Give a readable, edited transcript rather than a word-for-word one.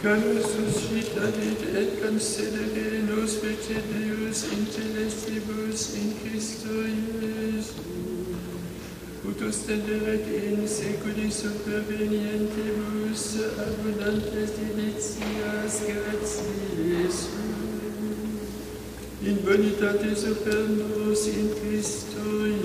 Canus suscitavit et concedere nos fece Deus in celestibus in Christo Iesu, ut ostenderet in seculi supervenientibus abundantes delicias gratiis sui, in bonitate super nos in Christo Iesu.